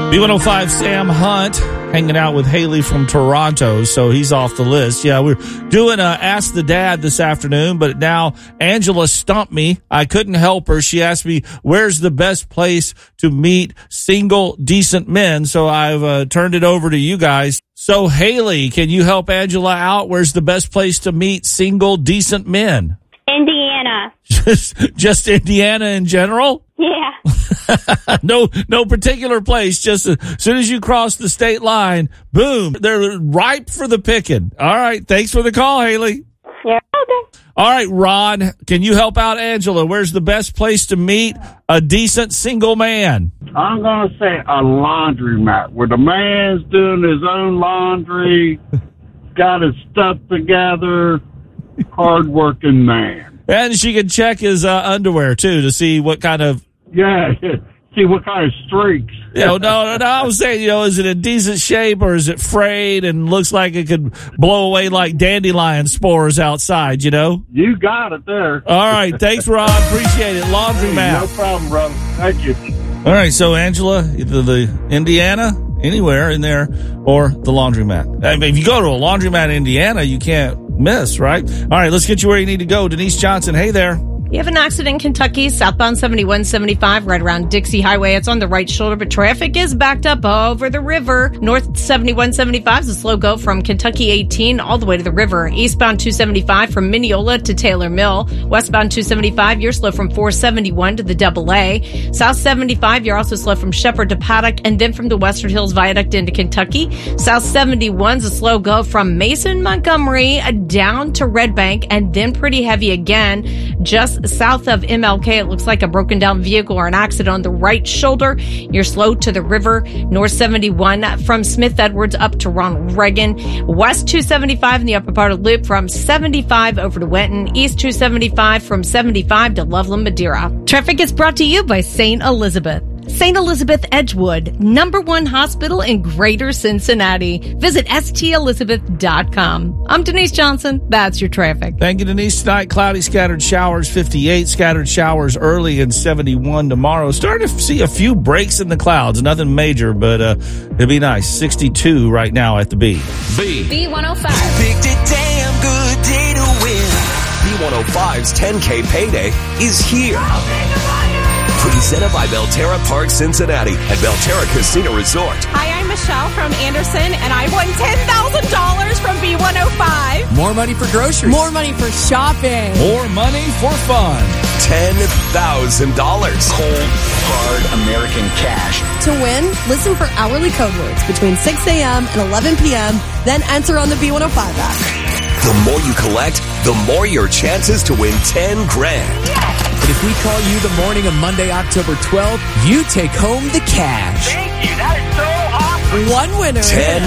B105 Sam Hunt hanging out with Haley from Toronto, so he's off the list. Yeah, we're doing Ask the Dad this afternoon, but now Angela stumped me. I couldn't help her. She asked me, where's the best place to meet single, decent men? So I've turned it over to you guys. So, Haley, can you help Angela out? Where's the best place to meet single, decent men? Indiana. Just Indiana in general? Yeah. No particular place. Just as soon as you cross the state line, boom, they're ripe for the picking. All right. Thanks for the call, Haley. Yeah. Okay. All right, Ron, can you help out Angela? Where's the best place to meet a decent single man? I'm going to say a laundromat where the man's doing his own laundry, got his stuff together, hard-working man. And she can check his underwear, too, to see what kind of... Yeah, see what kind of streaks. No, I was saying, is it in decent shape or is it frayed and looks like it could blow away like dandelion spores outside, You got it there. All right, thanks, Ron. Appreciate it. Laundromat. No problem, brother. Thank you. All right, so Angela, either the Indiana, anywhere in there, or the laundromat. I mean, if you go to a laundromat in Indiana, you can't miss, right? All right, let's get you where you need to go. Denise Johnson, hey there. You have an accident in Kentucky, southbound 7175, right around Dixie Highway. It's on the right shoulder, but traffic is backed up over the river. North 7175 is a slow go from Kentucky 18 all the way to the river. Eastbound 275 from Mineola to Taylor Mill. Westbound 275, you're slow from 471 to the Double A. South 75, you're also slow from Shepherd to Paddock, and then from the Western Hills Viaduct into Kentucky. South 71's a slow go from Mason, Montgomery down to Red Bank, and then pretty heavy again just south of MLK. It looks like a broken down vehicle or an accident on the right shoulder. You're slow to the river. North 71 from Smith Edwards up to Ronald Reagan. West 275 in the upper part of Loop from 75 over to Wenton. East 275 from 75 to Loveland, Madeira. Traffic is brought to you by St. Elizabeth. St. Elizabeth Edgewood, #1 hospital in Greater Cincinnati. Visit stelizabeth.com. I'm Denise Johnson. That's your traffic. Thank you, Denise. Tonight, cloudy, scattered showers, 58. Scattered showers early and 71 tomorrow. Starting to see a few breaks in the clouds. Nothing major, but it'll be nice. 62 right now at the B. B105. Picked a damn good day to win. B105's 10K payday is here. Presented by Belterra Park Cincinnati at Belterra Casino Resort. Hi, I'm Michelle from Anderson, and I won $10,000 from B105. More money for groceries. More money for shopping. More money for fun. $10,000. Cold, hard American cash. To win, listen for hourly code words between 6 a.m. and 11 p.m., then enter on the B105 app. The more you collect, the more your chances to win $10,000. But if we call you the morning of Monday, October 12th, you take home the cash. Thank you. That is so awesome. One winner.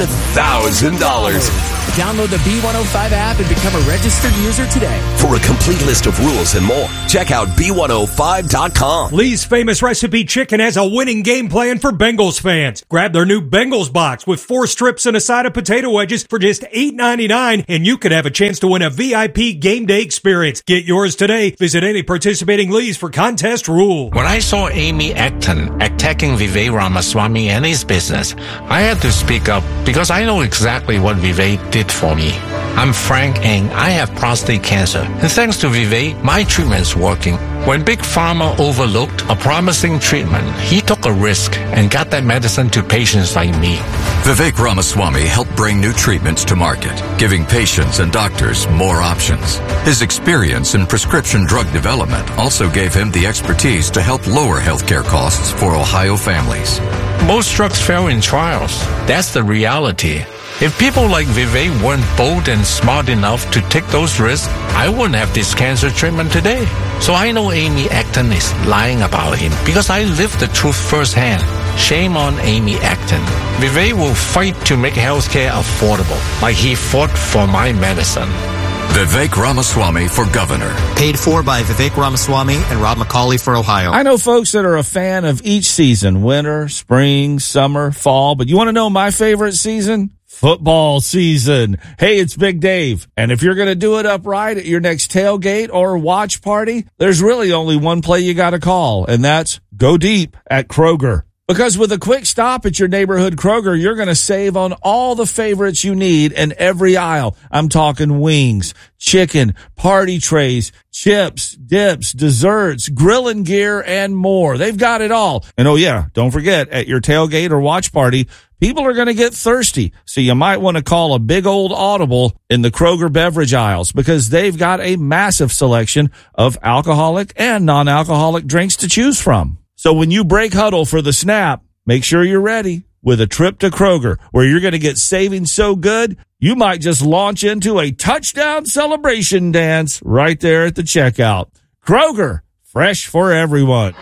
$10,000. Download the B105 app and become a registered user today. For a complete list of rules and more, check out B105.com. Lee's Famous Recipe Chicken has a winning game plan for Bengals fans. Grab their new Bengals box with 4 strips and a side of potato wedges for just $8.99, and you could have a chance to win a VIP game day experience. Get yours today. Visit any participating Lee's for contest rules. When I saw Amy Acton attacking Vivek Ramaswamy and his business, I had to speak up because I know exactly what Vivek did for me. I'm Frank and I have prostate cancer. And thanks to Vivek, my treatment's working. When Big Pharma overlooked a promising treatment, he took a risk and got that medicine to patients like me. Vivek Ramaswamy helped bring new treatments to market, giving patients and doctors more options. His experience in prescription drug development also gave him the expertise to help lower healthcare costs for Ohio families. Most drugs fail in trials. That's the reality. If people like Vivek weren't bold and smart enough to take those risks, I wouldn't have this cancer treatment today. So I know Amy Acton is lying about him because I lived the truth firsthand. Shame on Amy Acton. Vivek will fight to make healthcare affordable, like he fought for my medicine. Vivek Ramaswamy for governor. Paid for by Vivek Ramaswamy and Rob McCauley for Ohio. I know folks that are a fan of each season, winter, spring, summer, fall, but you want to know my favorite season? Football season. Hey, it's Big Dave. And if you're going to do it upright at your next tailgate or watch party, there's really only one play you got to call, and that's go deep at Kroger. Because with a quick stop at your neighborhood Kroger, you're going to save on all the favorites you need in every aisle. I'm talking wings, chicken, party trays, chips, dips, desserts, grilling gear, and more. They've got it all. And oh yeah, don't forget, at your tailgate or watch party, people are going to get thirsty. So you might want to call a big old audible in the Kroger beverage aisles because they've got a massive selection of alcoholic and non-alcoholic drinks to choose from. So when you break huddle for the snap, make sure you're ready with a trip to Kroger, where you're going to get savings so good, you might just launch into a touchdown celebration dance right there at the checkout. Kroger, fresh for everyone.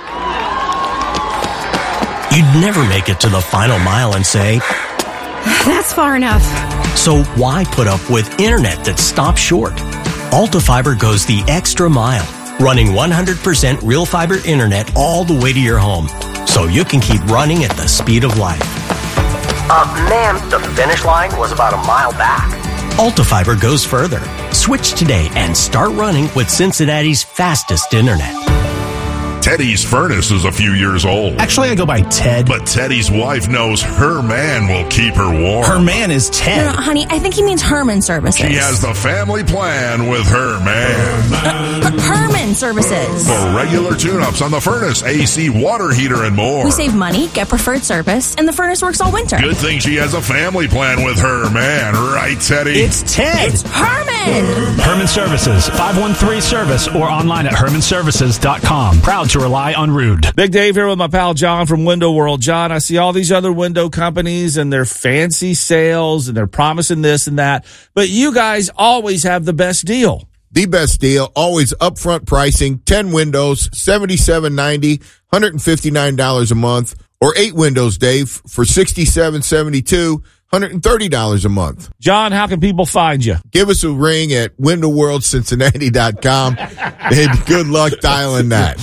You'd never make it to the final mile and say, that's far enough. So why put up with internet that stops short? AltaFiber goes the extra mile, running 100% real fiber internet all the way to your home, so you can keep running at the speed of light. Ma'am, the finish line was about a mile back. AltaFiber goes further. Switch today and start running with Cincinnati's fastest internet. Teddy's furnace is a few years old. Actually, I go by Ted. But Teddy's wife knows her man will keep her warm. Her man is Ted. No, honey, I think he means Herman Services. She has the family plan with her man. Herman Services. For regular tune-ups on the furnace, AC, water heater, and more. We save money, get preferred service, and the furnace works all winter. Good thing she has a family plan with her man. Right, Teddy? It's Ted. It's Herman. Herman Services, 513-SERVICE, or online at hermanservices.com. Proud to rely on Rude. Big Dave here with my pal John from Window World. John, I see all these other window companies and their fancy sales and they're promising this and that, but you guys always have the best deal. The best deal, always upfront pricing, 10 windows, $77.90, $159 a month, or 8 windows, Dave, for $67.72, $130 a month. John, how can people find you? Give us a ring at windowworldcincinnati.com and good luck dialing that.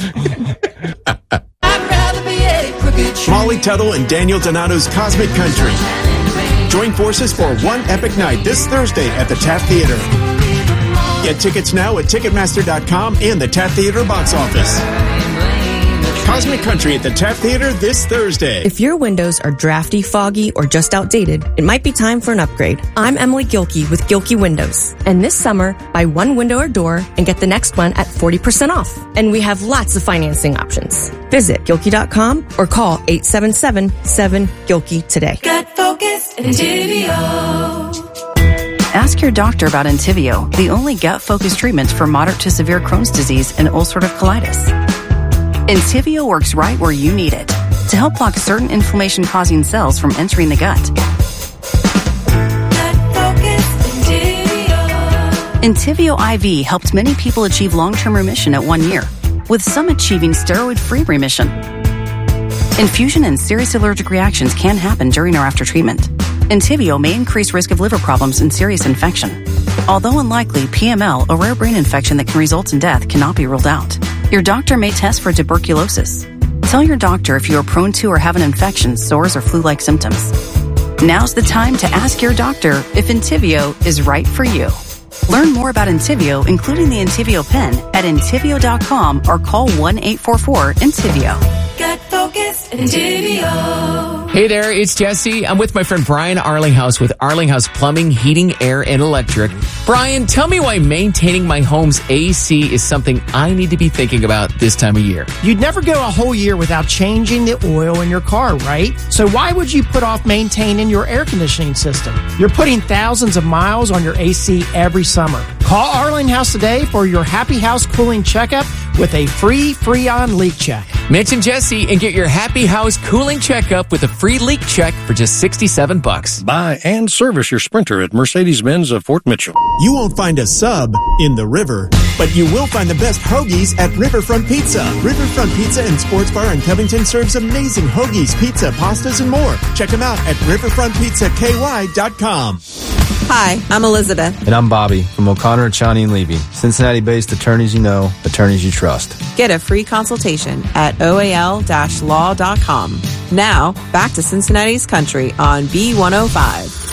Molly Tuttle and Daniel Donato's Cosmic Country. Join forces for one epic night this Thursday at the Taft Theater. Get tickets now at Ticketmaster.com and the Taft Theater box office. Cosmic Country at the Taft Theater this Thursday. If your windows are drafty, foggy, or just outdated, it might be time for an upgrade. I'm Emily Gilkey with Gilkey Windows. And this summer, buy one window or door and get the next one at 40% off. And we have lots of financing options. Visit Gilkey.com or call 877-7-GILKEY today. Get focused, Entivio. Ask your doctor about Entivio, the only gut-focused treatment for moderate to severe Crohn's disease and ulcerative colitis. Entivio works right where you need it to help block certain inflammation-causing cells from entering the gut. Entivio IV helped many people achieve long-term remission at 1 year, with some achieving steroid-free remission. Infusion and serious allergic reactions can happen during or after treatment. Entivio may increase risk of liver problems and serious infection. Although unlikely, PML, a rare brain infection that can result in death, cannot be ruled out. Your doctor may test for tuberculosis. Tell your doctor if you are prone to or have an infection, sores, or flu-like symptoms. Now's the time to ask your doctor if Entivio is right for you. Learn more about Entivio, including the Entivio pen, at Entivio.com or call 1-844-ENTIVIO. Get focused, Entivio. Hey there, it's Jesse. I'm with my friend Brian Arlinghouse with Arlinghouse Plumbing, Heating, Air, and Electric. Brian, tell me why maintaining my home's AC is something I need to be thinking about this time of year. You'd never go a whole year without changing the oil in your car, right? So why would you put off maintaining your air conditioning system? You're putting thousands of miles on your AC every summer. Call Arlinghouse today for your Happy House cooling checkup with a free Freon leak check. Mention Jesse and get your Happy House cooling checkup with a free leak check for just $67. Buy and service your Sprinter at Mercedes-Benz of Fort Mitchell. You won't find a sub in the river, but you will find the best hoagies at Riverfront Pizza. Riverfront Pizza and Sports Bar in Covington serves amazing hoagies, pizza, pastas, and more. Check them out at riverfrontpizzaky.com. Hi, I'm Elizabeth. And I'm Bobby from O'Connor, Chani, and Levy. Cincinnati-based attorneys you know, attorneys you trust. Get a free consultation at oal-law.com. Now, back to Cincinnati's Country on B105.